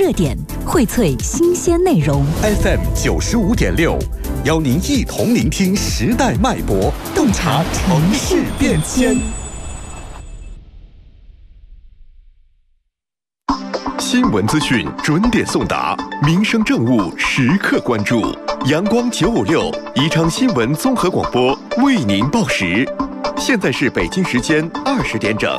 热点，荟萃新鲜内容。 FM 95.6，邀您一同聆听时代脉搏，洞察城市变迁。新闻资讯准点送达，民生政务时刻关注。阳光956宜昌新闻综合广播为您报时。现在是北京时间20点整。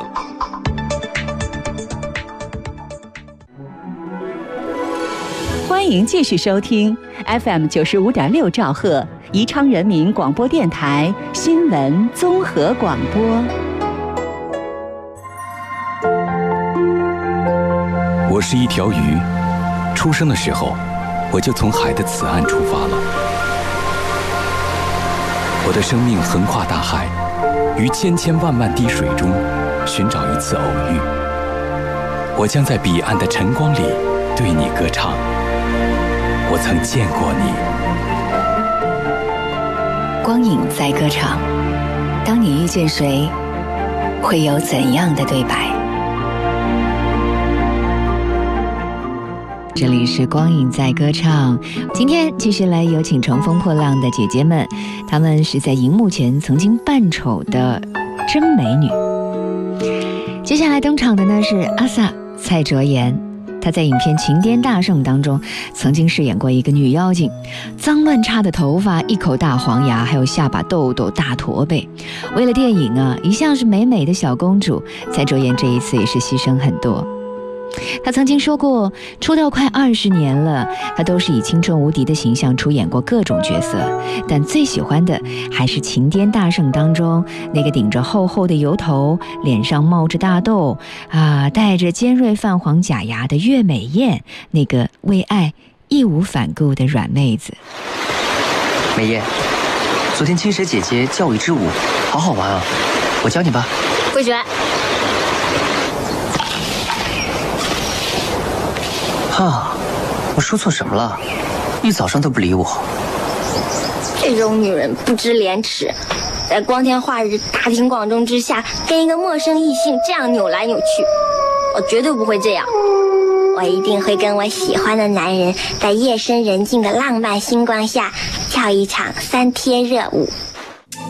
欢迎继续收听 FM 95.6兆赫宜昌人民广播电台新闻综合广播。 我是一条鱼，出生的时候我就从海的此岸出发了。我的生命横跨大海，于千千万万滴水中寻找一次偶遇。我将在彼岸的晨光里对你歌唱。我曾见过你。 光影在歌唱，当你遇见谁，会有怎样的对白？这里是光影在歌唱，今天继续来有请乘风破浪的姐姐们，她们是在荧幕前曾经扮丑的真美女。接下来登场的呢是阿 sa 蔡卓妍，她在影片《情颠大圣》当中曾经饰演过一个女妖精，脏乱差的头发，一口大黄牙，还有下巴痘痘，大驼背。为了电影啊，一向是美美的小公主，蔡卓妍这一次也是牺牲很多。她曾经说过，出道快20年了，她都是以青春无敌的形象出演过各种角色，但最喜欢的还是《情颠大圣》当中那个顶着厚厚的油头，脸上冒着大痘带着尖锐泛黄假牙的岳美艳，那个为爱义无反顾的软妹子。 美艳，昨天青蛇姐姐教我一支舞，好好玩啊，我教你吧。 不学。 我说错什么了？一早上都不理我。 这种女人不知廉耻，在光天化日、大庭广众之下，跟一个陌生异性这样扭来扭去，我绝对不会这样。我一定会跟我喜欢的男人，在夜深人静的浪漫星光下，跳一场3贴热舞。